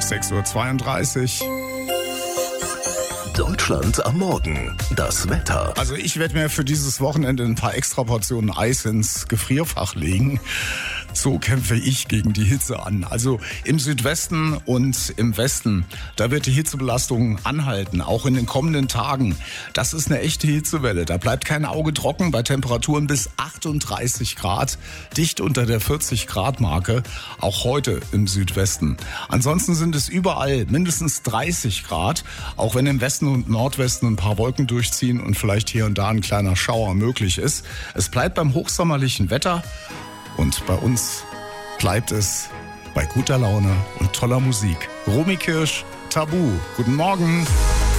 6:32 Uhr. Deutschland am Morgen. Das Wetter. Also ich werde mir für dieses Wochenende ein paar extra Portionen Eis ins Gefrierfach legen. So kämpfe ich gegen die Hitze an. Also im Südwesten und im Westen, da wird die Hitzebelastung anhalten, auch in den kommenden Tagen. Das ist eine echte Hitzewelle. Da bleibt kein Auge trocken bei Temperaturen bis 38 Grad, dicht unter der 40-Grad-Marke, auch heute im Südwesten. Ansonsten sind es überall mindestens 30 Grad, auch wenn im Westen und Nordwesten ein paar Wolken durchziehen und vielleicht hier und da ein kleiner Schauer möglich ist. Es bleibt beim hochsommerlichen Wetter. Und bei uns bleibt es bei guter Laune und toller Musik. Romy Kirsch, Tabu. Guten Morgen.